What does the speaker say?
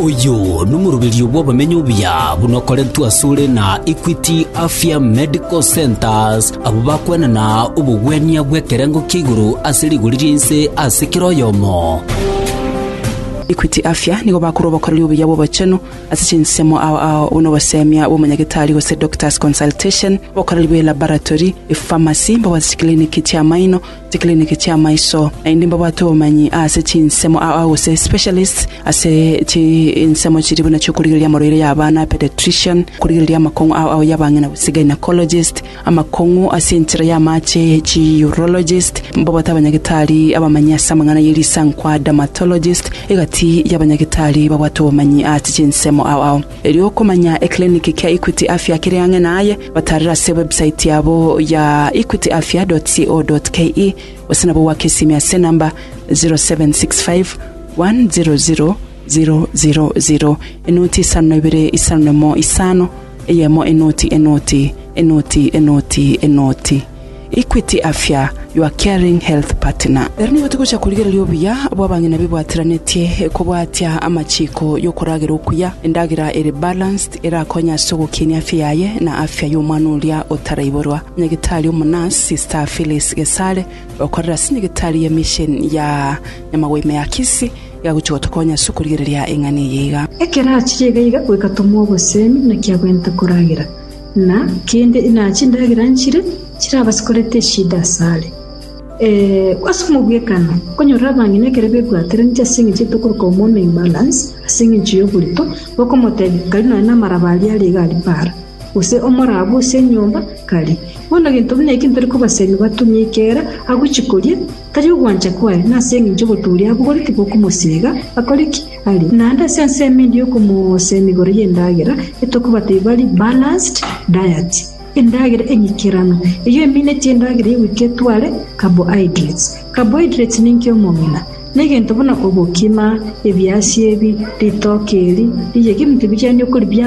Uyu numurubiri w'abamenyo bya bunokoretwa sure na Equity Afya Medical Centers abo bakwena na ubugwenya bwekerengo kiguru asiriguririnse asikiroyomo. Equity Afya nigo bakuroba korali ubu yabo baceno asichinsemo ao uno basemya w'umunyagitari wose doctors consultation bakorali be laboratory pharmacy bawazi clinic cya maino clinic cya maiso indimba bato bamanyi asichinsemo ao wose specialist ase chinsemo chiri buna cyukurira amorere y'abana pediatrician kurira amakongo ao yabangena gynecologist amakongo asintira yamache chi urologist mbo tabanyagitari abamanya samangana yiri sankwa dermatologist egati y'abanyagitari babato bamanyi atichinsemo ao eriyo komanya clinic ya Equity Afya kirange naye batarira se website yabo ya equityafya.co.ke wasanabo wakesimya se number 0765 100 000 enoti sanobere isanemo isano eyemo enoti Equity Afya, your caring health partner. Erni watukucha kuligera lyobiya bwabangena bibwatiranetie kubwatya amachiko yokoragera okuya endagira ere balanced era konya sogo kenya afya yaye na afya y'umwanulya otarayiborwa nyagitali umunas Sister Phyllis Gesale okorera sinyagitali ya mission ya nyamaweme ya Kisi ya guchotokonya sukuligerera engani yiga ekera chiga kwekatomo bosemi na kyagwenta kuragira na kende inachindagira nchire chirabasikorete shida sale wasumubwekana konyora bangine kerebe bwatera ncha singi chitokuruka hormone imbalance asingi nchiyo bulito boko moteli kalino na marabali ali gali para use omorabo se nyomba kali wona ginto bine kinto ko baseni batumyekera aguchikolie tayo gwancha kwa na singi njobo tuli abugoriki boko musiga akoriki ali nanda sense medio como semigore yendagira etokubate bali balanced diet indagira enyikirano iyo emine tindagira wiketwale carbohydrates ninkyo momina negento bona obokima ebyasi ebi litokeri liye kimite bijanye ko